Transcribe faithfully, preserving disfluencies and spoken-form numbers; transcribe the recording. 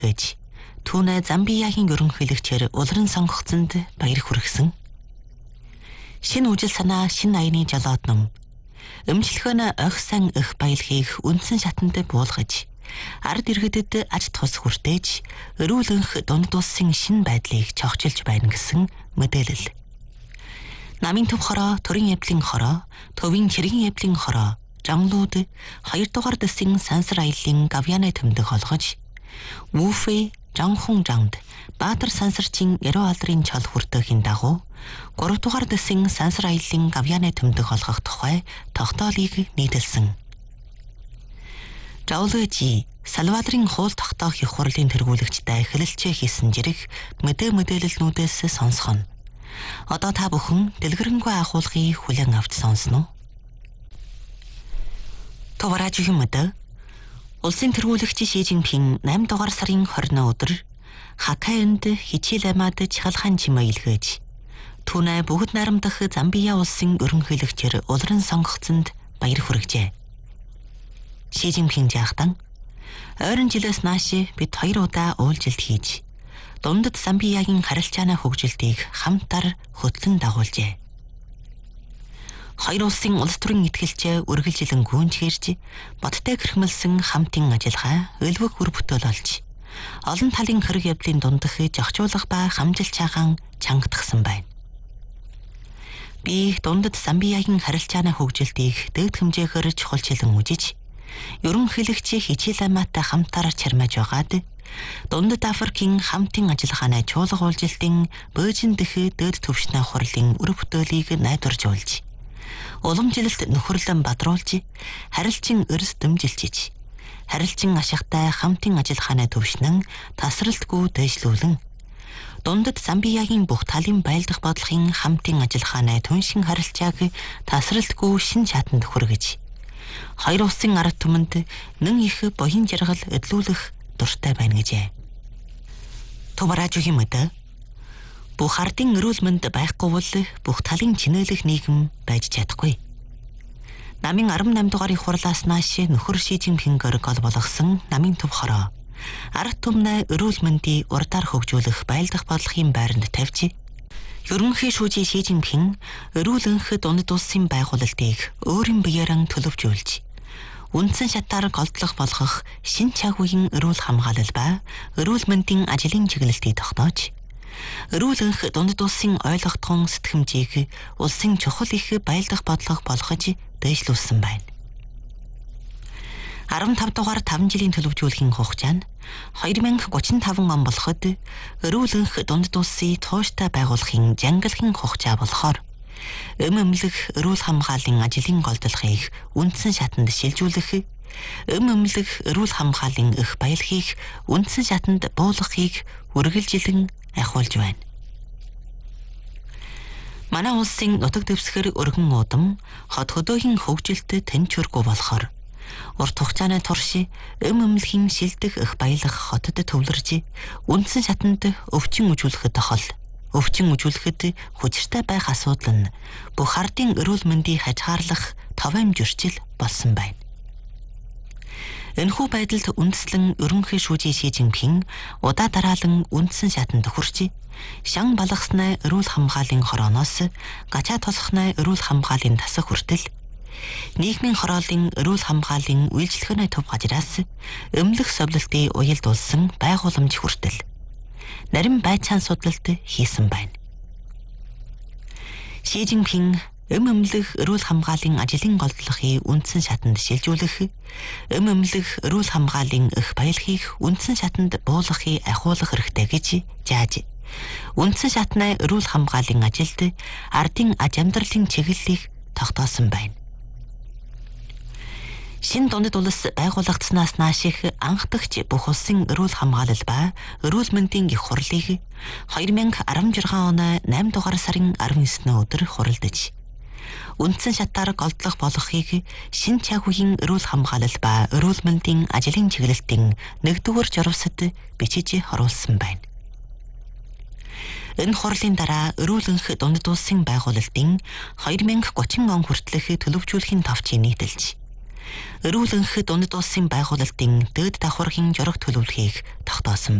гэж түүнээ Замбиягийн ерөнхийлөгчээр улиран сонгогдсонд баяр хүргэсэн. Шинэ үжил санаа, шинэ аяны жолоод ном өмчлөхөөнө ох сан өх баялхийг үндсэн шатанд буулгаж, ард иргэдэд аж тус хүртээж, өрүүлэнх дунд улсын шинэ байдлыг чогчилж байна гэсэн мэдээлэл. Намын төв хороо, төрийн явдлын хороо, төвийн чиргийн явдлын хороо, жамлууд хоёрдугаар дэсийн сансар аяллын гавьяаны тэмдэг олгож, Вүфэ Жанхун жамд Баатар сансарчин Яруу алдрын чол хүртээхийн дагуу гуравдугаар дэсийн сансар аяллын гавьяаны тэмдэг олгох тухай тогтоолыг нийтэлсэн. Жаулжи Салвадрын хуул тогтоох их хурлын тэргүүлэгчтэй хэлэлцээ хийсэн зэрэг мэдээ мэдээлэлнүүдээс сонсгоно. Одоо та бүхэн дэлгэрэнгүй агуулгыг хүлээн авч сонсно. Товаражгийн мэдээ. Улсын тэргүүлэгч Ши Жинпин найман дугаар сарын хорины өдөр Хакайнд хичээлэмад чахалхан чимээ илгээж, түүнээ бүгд найрамдах Замбия улсын ерөнхийлөгчээр улиран сонгогдсонд баяр хүргэжээ. Ши Жинпин жаахтан ойрон жилээс нааш бид хоёр удаа уулзалт хийж, дундад Замбиягийн харилцааны хөгжилтийг хамтар хөтлөн дагуулжээ. Хоёр улсын улс төрийн итгэлчээ үргэлжилэн гүйнжгэрж, бодтой гэрхмэлсэн хамтын ажиллагаа өлвөх үр бүтээл олж, олон талын хэрэг явдлын дундах зохицуулах ба хамжилж чагаан чангатгсан байна. Би дундад Замбиягийн харилцааны хөгжилтийг дэд хэмжээгээр чухалчилан үзэж, ерөнхийлөгч хичээлэмаатай хамтаар чармааж байгаад, дундад Африкийн хамтын ажиллагааны чуулга уулзалтын Бөөжин дэх дэд төвшний хурлын үр бүтээлийг найдваржуулж, уламжилалт нөхөрлөн бадруулж, харилцан өрс дэмжилж, харилцан ашигтай хамтын ажиллагааны төвшнэн тасралтгүй дэвшлүүлэн, дундад Замбиягийн бүх талын байлдах бодлогын хамтын ажиллагааны түншин харилцааг тасралтгүй шин шатанд хүргэж, хоёр улсын ард түмэнд нэн их боён жаргал өдлүүлэх дуртай байна гэжээ. Товаражгийн мэдээ. Бүх ардын эрүүл мэнд байхгүй бол бүх талын чинээлэх нийгэм байж чадахгүй. Намын арван дугаарыг хурлаас нааш нөхөр Ши Жинпингээр гол болгосон намын төв хороо ард түмнээ эрүүл мэндийг урдаар хөгжүүлэх байлдах бодлогын байранд тавьж, ерөнхий шүүжийн Ши Жинпин эрүүлэнх дунд улсын байгуулалтыг өөрийн биеэрэн төлөвжүүлж, үндсэн шатаар голдлох болгох шин цаг үеийн эрүүл хамгаалал ба эрүүл мэндийн ажлын чиглэлтийг тогтоож, эрүүлэнх дунд улсын ойлгогдхон сэтгэмжийг улсын чухал их байлдах бодлого болгож дэвшлүүлсэн байна. арван тав дугаар таван жилийн төлөвжүүлэхийн хугацаа нь хоёр мянга гучин таван он болоход эрүүлэнх дунд улсын тууштай байгуулахын жангалахын хугацаа болохоор эм эмнэлэг эрүүл хамгааллын ажлын голдлохыг үндсэн шатанд шилжүүлэх, эм эмнэлэг эрүүл хамгааллын их баялагийг үндсэн шатанд буулгахыг үргэлжилэн ахиулж байна. Манай улсын нутаг дэвсгэр өргөн уудам хот хөдөөгийн хөгжилтэд тэнцвэргүй болохоор урт хугацааны турш эм эмнэлгийн шилдэх их баялаг хотод төвлөрж, үндсэн шатанд өвчин үзүүлэхэд тохол, өвчин үзүүлэхэд хүчтэй байх асуудал нь бүх ардын эрүүл мэндийг хажгаарлах товом зөрчил болсон байна. Энэхүү байдалд үндэслэн ерөнхий шүүжийн Ши Жинпин удаа дараалан үндсэн шатанд хүрч, шан балгасны эрүүл хамгааллын хорооноос гачаа тосхны эрүүл хамгааллын тасах хүртэл, нийгмийн хорооллын эрүүл хамгааллын үйлчлэгээний төв газраас эмнэлэх совлолтын уялдуулсан байгууламж хүртэл нарийн байцаан судлалт хийсэн байна. Ши Жинпин эм эмнэлэг эрүүл хамгааллын ажлын голдлохыг үндсэн шатанд шилжүүлэх, эм эмнэлэг эрүүл хамгааллын их баялагийг үндсэн шатанд буулгахыг ахиулах хэрэгтэй гэж зааж, үндсэн шатны эрүүл хамгааллын ажилд ардын аж амьдралын чиглэлийг тогтоосон байна. Шин дундад улс байгуулагдсанаас нааш их анхдагч бүх улсын эрүүл хамгаалал ба эрүүл мэндийн их хурлыг хоёр мянга арван жургаан оны найман дугаар сарын арван есний өдөр хуралдаж, үндсэн шатаар голдлох болгохыг шин цаг үеийн эрүүл хамгаалал ба эрүүл мэндийн ажлын чиглэлтийн нэгдүгээр журвсад бичиж оруулсан байна. Энэ хурлын дараа эрүүлэнх дундад улсын байгуулалтын хоёр мянга гучин он хүртэлх төлөвжүүлэхийн товчийг нийтэлж, Өрөөлөнхөд Дундад улсын байгуулалтын дэд давхаргын жорог төлөвлөхийг тогтоосон